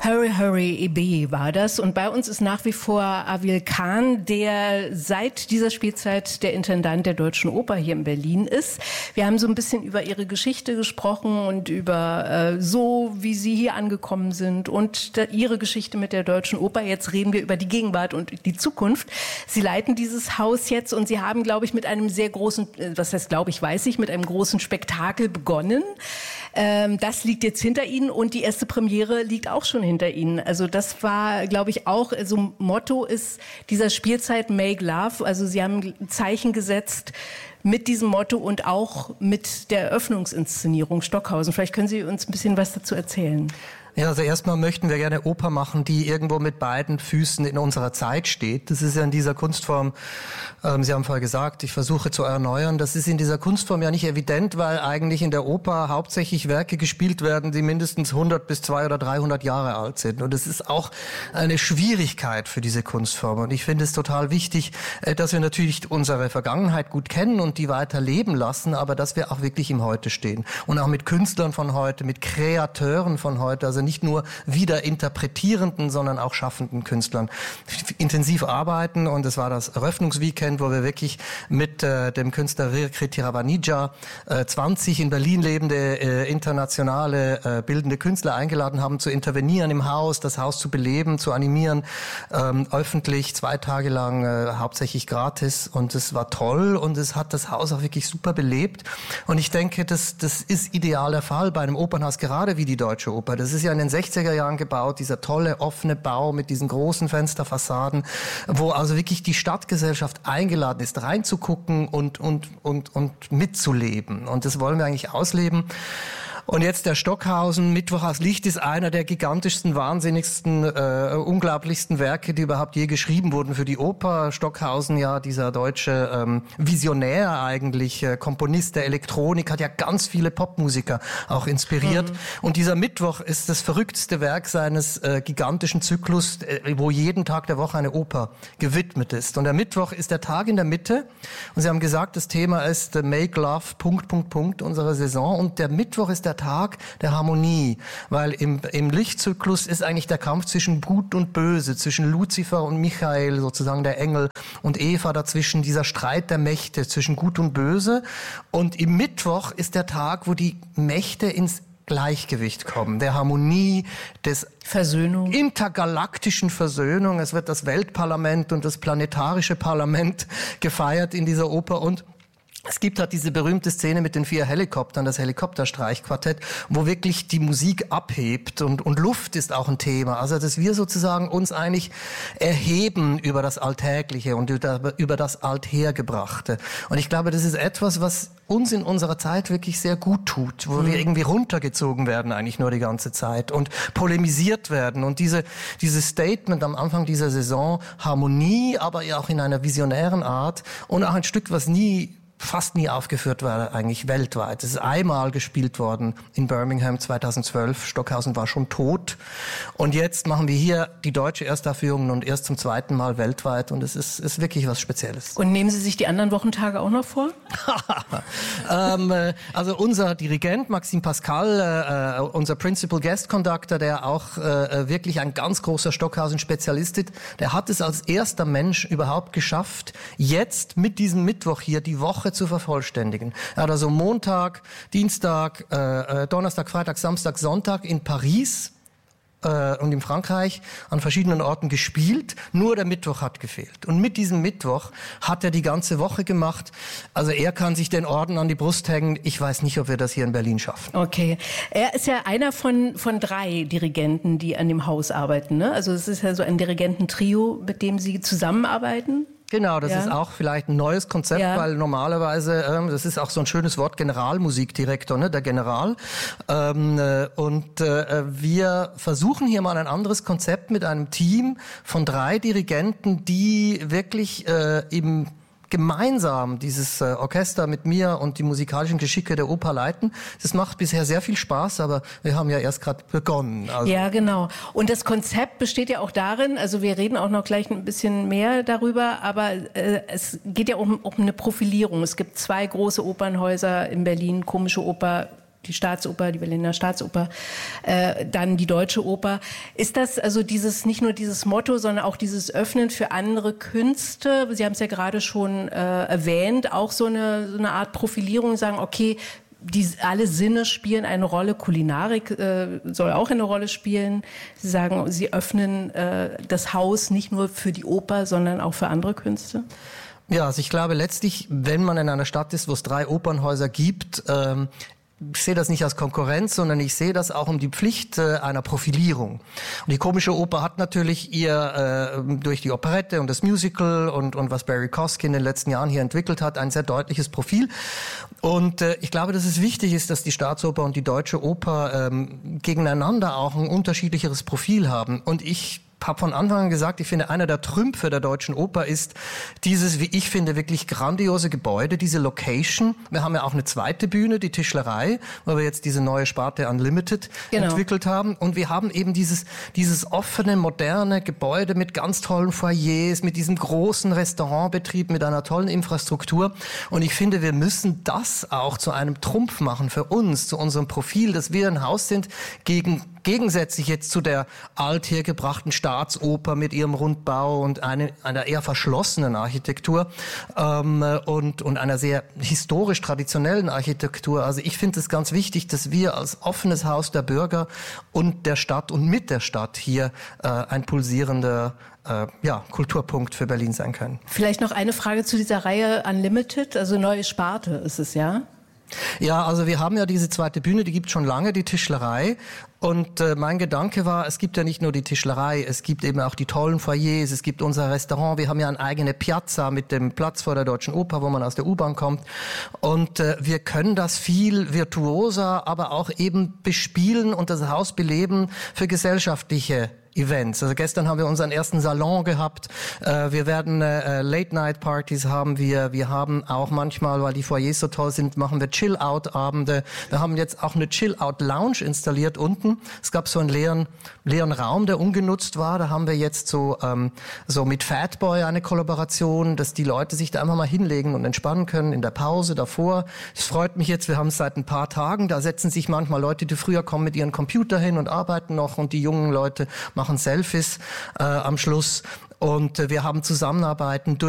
Hurry, Hurry, EB war das. Und bei uns ist nach wie vor Avil Khan, der seit dieser Spielzeit der Intendant der Deutschen Oper hier in Berlin ist. Wir haben so ein bisschen über ihre Geschichte gesprochen und über so, wie sie hier angekommen sind und ihre Geschichte mit der Deutschen Oper. Jetzt reden wir über die Gegenwart und die Zukunft. Sie leiten dieses Haus jetzt und Sie haben, glaube ich, mit einem sehr großen, was heißt, glaube ich, weiß ich, mit einem großen Spektakel begonnen. Das liegt jetzt hinter Ihnen und die erste Premiere liegt auch schon hinter Ihnen. Also das war, glaube ich, auch, so Motto ist dieser Spielzeit Make Love. Also Sie haben ein Zeichen gesetzt mit diesem Motto und auch mit der Eröffnungsinszenierung Stockhausen. Vielleicht können Sie uns ein bisschen was dazu erzählen. Ja, also erstmal möchten wir gerne Oper machen, die irgendwo mit beiden Füßen in unserer Zeit steht. Das ist ja in dieser Kunstform, Sie haben vorher gesagt, ich versuche zu erneuern, das ist in dieser Kunstform ja nicht evident, weil eigentlich in der Oper hauptsächlich Werke gespielt werden, die mindestens 100 bis 200 oder 300 Jahre alt sind. Und das ist auch eine Schwierigkeit für diese Kunstform. Und ich finde es total wichtig, dass wir natürlich unsere Vergangenheit gut kennen und die weiter leben lassen, aber dass wir auch wirklich im Heute stehen. Und auch mit Künstlern von heute, mit Kreateuren von heute, also nicht nur wieder interpretierenden, sondern auch schaffenden Künstlern intensiv arbeiten. Und es war das Eröffnungsweekend, wo wir wirklich mit dem Künstler Rirkrit Tiravanija 20 in Berlin lebende internationale bildende Künstler eingeladen haben, zu intervenieren im Haus, das Haus zu beleben, zu animieren, öffentlich 2 Tage lang, hauptsächlich gratis. Und es war toll und es hat das Haus auch wirklich super belebt. Und ich denke, das ist idealer Fall bei einem Opernhaus, gerade wie die Deutsche Oper. Das ist ja in den 60er Jahren gebaut, dieser tolle offene Bau mit diesen großen Fensterfassaden, wo also wirklich die Stadtgesellschaft eingeladen ist, reinzugucken und mitzuleben. Und das wollen wir eigentlich ausleben. Und jetzt der Stockhausen, Mittwoch aus Licht, ist einer der gigantischsten, wahnsinnigsten, unglaublichsten Werke, die überhaupt je geschrieben wurden für die Oper. Stockhausen, ja, dieser deutsche Visionär eigentlich, Komponist der Elektronik, hat ja ganz viele Popmusiker auch inspiriert. Und dieser Mittwoch ist das verrückteste Werk seines gigantischen Zyklus, wo jeden Tag der Woche eine Oper gewidmet ist. Und der Mittwoch ist der Tag in der Mitte. Und Sie haben gesagt, das Thema ist Make Love, ... unsere Saison. Und der Mittwoch ist der Tag der Harmonie, weil im Lichtzyklus ist eigentlich der Kampf zwischen Gut und Böse, zwischen Luzifer und Michael, sozusagen der Engel, und Eva dazwischen, dieser Streit der Mächte zwischen Gut und Böse. Und im Mittwoch ist der Tag, wo die Mächte ins Gleichgewicht kommen, der Harmonie, des Versöhnung, intergalaktischen Versöhnung. Es wird das Weltparlament und das planetarische Parlament gefeiert in dieser Oper und es gibt halt diese berühmte Szene mit den 4 Helikoptern, das Helikopterstreichquartett, wo wirklich die Musik abhebt und Luft ist auch ein Thema. Also, dass wir sozusagen uns eigentlich erheben über das Alltägliche und über das Althergebrachte. Und ich glaube, das ist etwas, was uns in unserer Zeit wirklich sehr gut tut, wo wir irgendwie runtergezogen werden eigentlich nur die ganze Zeit und polemisiert werden. Und dieses Statement am Anfang dieser Saison, Harmonie, aber ja auch in einer visionären Art und auch ein Stück, was fast nie aufgeführt war, eigentlich weltweit. Es ist einmal gespielt worden in Birmingham 2012. Stockhausen war schon tot. Und jetzt machen wir hier die deutsche Erstaufführung und erst zum 2. Mal weltweit. Und es ist wirklich was Spezielles. Und nehmen Sie sich die anderen Wochentage auch noch vor? Also unser Dirigent Maxime Pascal, unser Principal Guest Conductor, der auch wirklich ein ganz großer Stockhausen-Spezialist ist, der hat es als erster Mensch überhaupt geschafft, jetzt mit diesem Mittwoch hier die Woche zu vervollständigen. Er hat also Montag, Dienstag, Donnerstag, Freitag, Samstag, Sonntag in Paris und in Frankreich an verschiedenen Orten gespielt. Nur der Mittwoch hat gefehlt. Und mit diesem Mittwoch hat er die ganze Woche gemacht. Also er kann sich den Orden an die Brust hängen. Ich weiß nicht, ob wir das hier in Berlin schaffen. Okay. Er ist ja einer von 3 Dirigenten, die an dem Haus arbeiten, ne? Also es ist ja so ein Dirigententrio, mit dem Sie zusammenarbeiten. Genau, das ist auch vielleicht ein neues Konzept, weil normalerweise, das ist auch so ein schönes Wort, Generalmusikdirektor, ne, der General. Wir versuchen hier mal ein anderes Konzept mit einem Team von 3 Dirigenten, die wirklich gemeinsam dieses Orchester mit mir und die musikalischen Geschicke der Oper leiten. Das macht bisher sehr viel Spaß, aber wir haben ja erst gerade begonnen. Also ja, genau. Und das Konzept besteht ja auch darin, also wir reden auch noch gleich ein bisschen mehr darüber, aber es geht ja um eine Profilierung. Es gibt 2 große Opernhäuser in Berlin, Komische Oper, die Staatsoper, die Berliner Staatsoper, dann die Deutsche Oper. Ist das also nicht nur dieses Motto, sondern auch dieses Öffnen für andere Künste? Sie haben es ja gerade schon erwähnt, auch so eine Art Profilierung, sagen, okay, alle Sinne spielen eine Rolle, Kulinarik soll auch eine Rolle spielen. Sie sagen, Sie öffnen das Haus nicht nur für die Oper, sondern auch für andere Künste? Ja, also ich glaube letztlich, wenn man in einer Stadt ist, wo es 3 Opernhäuser gibt, ich sehe das nicht als Konkurrenz, sondern ich sehe das auch um die Pflicht einer Profilierung. Und die Komische Oper hat natürlich durch die Operette und das Musical und was Barry Kosky in den letzten Jahren hier entwickelt hat, ein sehr deutliches Profil. Und ich glaube, dass es wichtig ist, dass die Staatsoper und die Deutsche Oper gegeneinander auch ein unterschiedlicheres Profil haben. Und ich habe von Anfang an gesagt, ich finde, einer der Trümpfe der Deutschen Oper ist dieses, wie ich finde, wirklich grandiose Gebäude, diese Location. Wir haben ja auch eine zweite Bühne, die Tischlerei, wo wir jetzt diese neue Sparte Unlimited entwickelt haben. Und wir haben eben dieses offene, moderne Gebäude mit ganz tollen Foyers, mit diesem großen Restaurantbetrieb, mit einer tollen Infrastruktur. Und ich finde, wir müssen das auch zu einem Trumpf machen für uns, zu unserem Profil, dass wir ein Haus sind gegensätzlich jetzt zu der althergebrachten Staatsoper mit ihrem Rundbau und einer eher verschlossenen Architektur und einer sehr historisch traditionellen Architektur. Also ich finde es ganz wichtig, dass wir als offenes Haus der Bürger und der Stadt und mit der Stadt hier ein pulsierender Kulturpunkt für Berlin sein können. Vielleicht noch eine Frage zu dieser Reihe Unlimited, also neue Sparte ist es, ja? Ja, also wir haben ja diese zweite Bühne, die gibt schon lange, die Tischlerei. Und mein Gedanke war, es gibt ja nicht nur die Tischlerei, es gibt eben auch die tollen Foyers, es gibt unser Restaurant, wir haben ja eine eigene Piazza mit dem Platz vor der Deutschen Oper, wo man aus der U-Bahn kommt. Und wir können das viel virtuoser, aber auch eben bespielen und das Haus beleben für gesellschaftliche Events. Also gestern haben wir unseren ersten Salon gehabt. Wir werden Late-Night-Partys haben wir. Wir haben auch manchmal, weil die Foyers so toll sind, machen wir Chill-Out-Abende. Wir haben jetzt auch eine Chill-Out-Lounge installiert unten. Es gab so einen leeren Raum, der ungenutzt war. Da haben wir jetzt so mit Fatboy eine Kollaboration, dass die Leute sich da einfach mal hinlegen und entspannen können in der Pause davor. Das freut mich jetzt. Wir haben es seit ein paar Tagen. Da setzen sich manchmal Leute, die früher kommen, mit ihren Computer hin und arbeiten noch, und die jungen Leute machen Selfies am Schluss, und wir haben Zusammenarbeiten